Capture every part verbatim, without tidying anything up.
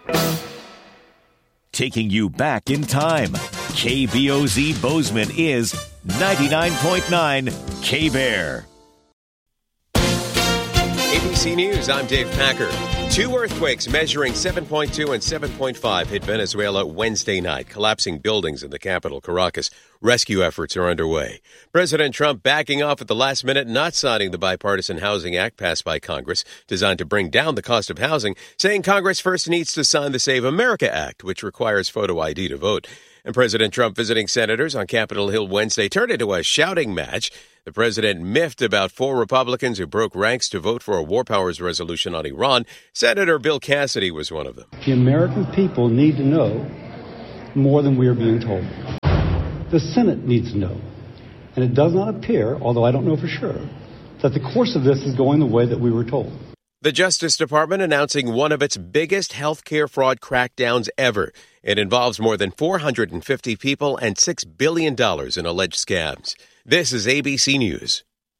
Taking you back in time. K B O Z Bozeman is ninety-nine point nine K-Bear. A B C News, I'm Dave Packer. Two earthquakes measuring seven point two and seven point five hit Venezuela Wednesday night, collapsing buildings in the capital, Caracas. Rescue efforts are underway. President Trump backing off at the last minute, not signing the Bipartisan Housing Act passed by Congress, designed to bring down the cost of housing, saying Congress first needs to sign the Save America Act, which requires photo I D to vote. And President Trump visiting senators on Capitol Hill Wednesday turned into a shouting match. The president miffed about four Republicans who broke ranks to vote for a war powers resolution on Iran. Senator Bill Cassidy was one of them. The American people need to know more than we are being told. The Senate needs to know. And it does not appear, although I don't know for sure, that the course of this is going the way that we were told. The Justice Department announcing one of its biggest health care fraud crackdowns ever. It involves more than four hundred fifty people and six billion dollars in alleged scams. This is A B C News.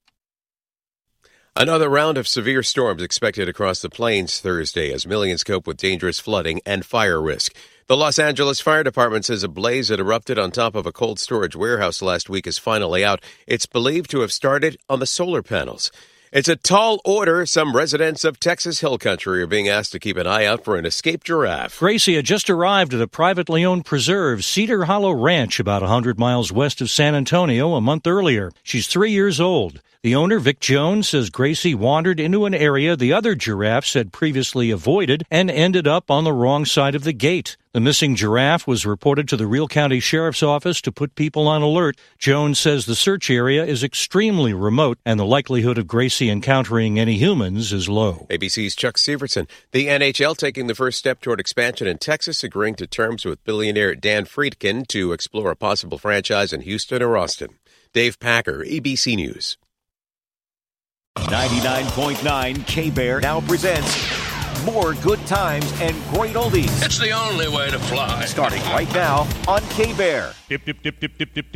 Another round of severe storms expected across the plains Thursday as millions cope with dangerous flooding and fire risk. The Los Angeles Fire Department says a blaze that erupted on top of a cold storage warehouse last week is finally out. It's believed to have started on the solar panels. It's a tall order. Some residents of Texas Hill Country are being asked to keep an eye out for an escaped giraffe. Gracie had just arrived at a privately owned preserve, Cedar Hollow Ranch, about one hundred miles west of San Antonio, a month earlier. She's three years old. The owner, Vic Jones, says Gracie wandered into an area the other giraffes had previously avoided and ended up on the wrong side of the gate. The missing giraffe was reported to the Real County Sheriff's Office to put people on alert. Jones says the search area is extremely remote and the likelihood of Gracie encountering any humans is low. A B C's Chuck Severson. The N H L taking the first step toward expansion in Texas, agreeing to terms with billionaire Dan Friedkin to explore a possible franchise in Houston or Austin. Dave Packer, A B C News. ninety-nine point nine K-Bear now presents more good times and great oldies. It's the only way to fly. Starting right now on K-Bear. Dip, dip, dip, dip, dip, dip, dip.